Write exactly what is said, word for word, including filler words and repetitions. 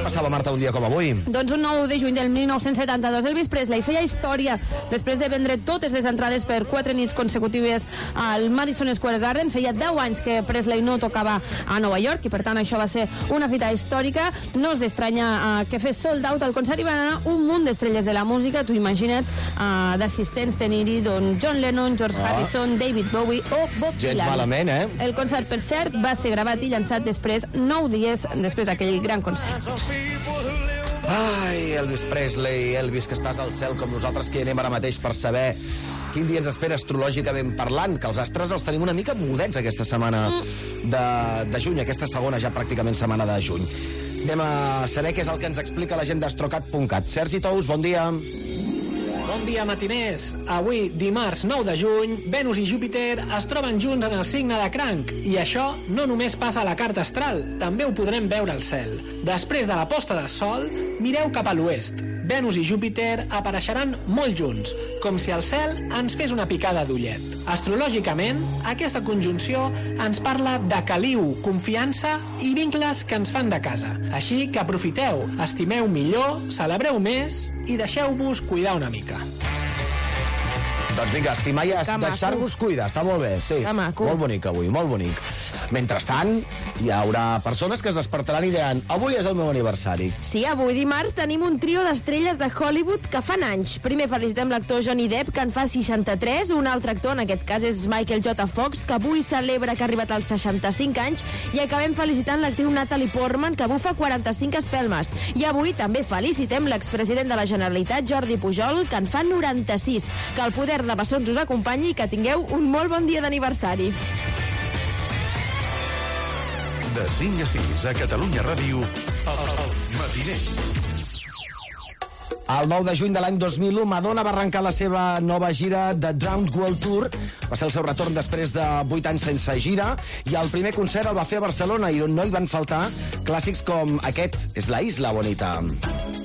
passava, Marta, un dia com avui? Doncs un nou de juny del mil nou-cents setanta-dos, Elvis Presley feia història després de vendre totes les entrades per quatre nits consecutives al Madison Square Garden. Feia deu anys que Presley no tocava a Nova York i per tant això va ser una fita històrica. No és d'estranya uh, que fes sold out al concert i van anar un munt d'estrelles de la música. Tu imagina't uh, d'assistents tenir-hi doncs, John Lennon, George oh. Harrison, David Bowie o Bob Dylan. Gens malament, eh? El concert, per cert, va ser gravat i llançat després, nou dies després d'aquell gran concert. Ai, Elvis Presley, Elvis, que estàs al cel com nosaltres, que hi anem ara mateix per saber quin dia ens espera astrològicament parlant, que els astres els tenim una mica mudets aquesta setmana de, de juny, aquesta segona ja pràcticament setmana de juny. Anem a saber què és el que ens explica la gent d'astrocat punt cat. Sergi Tous, bon dia. Bon dia, matiners. Avui, dimarts nou de juny, Venus i Júpiter es troben junts en el signe de Cranc. I això no només passa a la carta astral, també ho podrem veure al cel. Després de la posta de sol, mireu cap a l'oest. Venus i Júpiter apareixeran molt junts, com si el cel ens fes una picada d'ullet. Astrològicament, aquesta conjunció ens parla de caliu, confiança i vincles que ens fan de casa. Així que aprofiteu, estimeu millor, celebreu més i deixeu-vos cuidar una mica. Doncs vinga, estimar i deixar-vos cuidar, està molt bé, sí. Molt bonic avui, molt bonic. Mentrestant, hi haurà persones que es despertaran i diran avui és el meu aniversari. Sí, avui dimarts tenim un trio d'estrelles de Hollywood que fan anys. Primer felicitem l'actor Johnny Depp, que en fa seixanta-tres, un altre actor, en aquest cas és Michael J. Fox, que avui celebra que ha arribat als seixanta-cinc anys, i acabem felicitant l'actriu Natalie Portman, que bufa quaranta-cinc espelmes. I avui també felicitem l'expresident de la Generalitat, Jordi Pujol, que en fa noranta-sis. Que el poder de bessons us acompanyi i que tingueu un molt bon dia d'aniversari. De cinc a sis a Catalunya Ràdio, el matiner. El nou de juny de l'any dos mil u, Madonna va arrencar la seva nova gira de Drowned World Tour. Va ser el seu retorn després de vuit anys sense gira, i el primer concert el va fer a Barcelona, i no hi van faltar clàssics com aquest, és La Isla Bonita.